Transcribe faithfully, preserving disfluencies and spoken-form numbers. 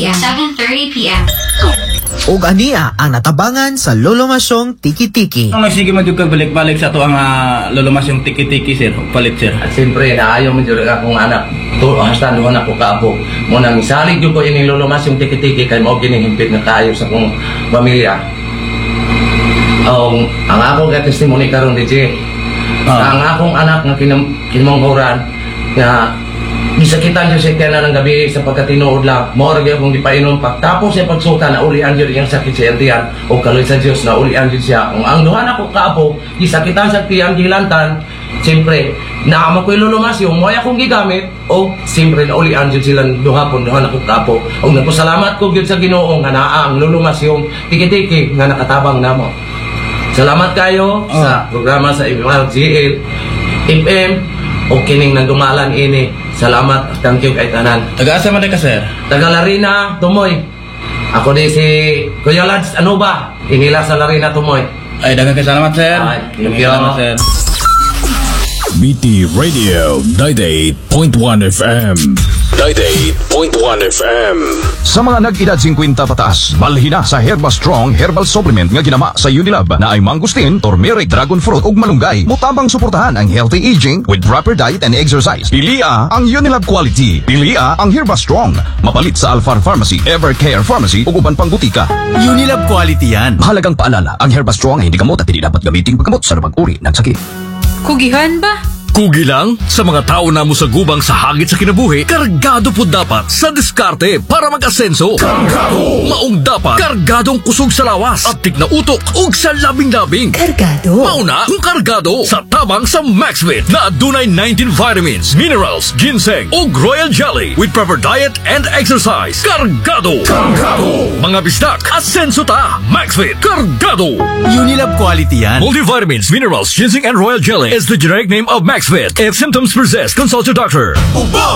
p m seven thirty p m ug ania ang natabangan sa Lolomasyong Tiki-Tiki. Ang nagsige man jud kag balik-balik sa ato ang uh, Lolomasyong Tiki-Tiki sir, palit sir. At siyempre naayo man jud akong anak. To hasta duha na ko kaapo. Mo nang isalig jud ko ini Lolomasyong Tiki-Tiki kay mao kini himpit na tayo sa akong pamilya. Ang ang akong testimony karon D J. Ah. Ang akong anak nga kinam kinamanghuran nga gisakitan jud siya kana ng gabi sa pagkatinuod lang. Mao ra gyud akong gipainom pagtapos sa pagsuka na ulian jud iyang sakit sa tiyan o kaloy sa Dios na ulian jud siya. Kung ang duha na ko kaapo gisakitan sa tiyan gilantan, siyempre naamo ko'y Lolomasyong mo akong gigamit o siyempre na ulian jud sila duha pon duha na ko kaapo. Og nagpasalamat ko gyud sa Ginoo nga naa ang Lolomasyong Tiki-Tiki nga nakatabang namo. Salamat kayo Oh. sa programa sa M R G L F M o kining nagdumalan ini. Salamat, thank you kay tanan. Taga-asa man ka sir? Taga Larina, Tumoy. Ako di si Kuya Lads, ano ba? Inila sa Larina, Tumoy. Ay daghang kay salamat sir. Ay, thank Daghang you. salamat sir. B T Radio ninety-eight point one F M. ninety-eight point one F M. Sa mga nag-edad fifty pataas, balhin na sa Herba Strong Herbal Supplement nga ginama sa Unilab na ay mangustin, turmeric, dragon fruit ug malunggay. Mutabang suportahan ang healthy aging with proper diet and exercise. Pilia ang Unilab quality. Pilia ang Herba Strong. Mapalit sa Alfar Pharmacy, Evercare Pharmacy ug uban pang butika. Unilab quality yan. Mahalagang paalala, ang Herba Strong ay hindi gamot at hindi dapat gamitin paggamot sa labang uri ng sakit. Kugihan ba? Kugi lang sa mga tao na mo sa gubang sa hagit sa kinabuhi, kargado po dapat sa diskarte para mag-asenso. Kargado! Maong dapat kargadong kusog sa lawas at tig na utok ug sa labing-labing. Kargado? Mauna kung kargado sa tabang sa Maxvit na adunay nineteen vitamins, minerals, ginseng ug royal jelly with proper diet and exercise. Kargado! Kargado! Mga bisdak, asenso ta! Maxvit! Kargado! Unilab quality yan. Multivitamins, minerals, ginseng and royal jelly is the generic name of Maxvit. If symptoms persist, consult your doctor.